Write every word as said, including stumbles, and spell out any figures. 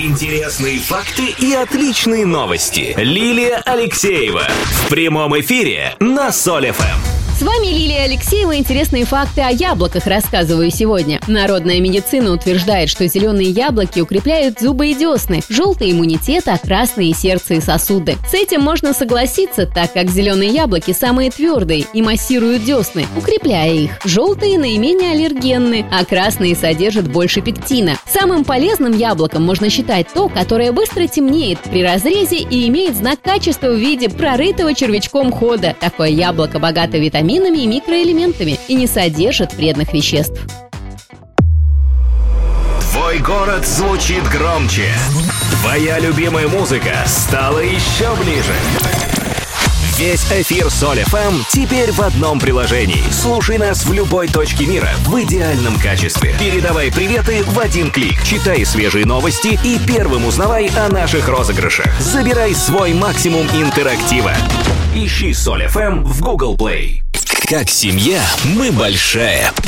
Интересные факты и отличные новости. Лилия Алексеева в прямом эфире на Соль эф эм. С вами Лилия Алексеева. Интересные факты о яблоках рассказываю сегодня. Народная медицина утверждает, что зеленые яблоки укрепляют зубы и десны, желтый иммунитет, а красные – сердце и сосуды. С этим можно согласиться, так как зеленые яблоки самые твердые и массируют десны, укрепляя их. Желтые наименее аллергенны, а красные содержат больше пектина. Самым полезным яблоком можно считать то, которое быстро темнеет при разрезе и имеет знак качества в виде прорытого червячком хода. Такое яблоко богато витаминами и микроэлементами и не содержит вредных веществ. Твой город звучит громче. Твоя любимая музыка стала еще ближе. Весь эфир Соль эф эм теперь в одном приложении. Слушай нас в любой точке мира в идеальном качестве. Передавай приветы в один клик. Читай свежие новости и первым узнавай о наших розыгрышах. Забирай свой максимум интерактива. Ищи Соль эф эм в Google Play. Как семья, мы большая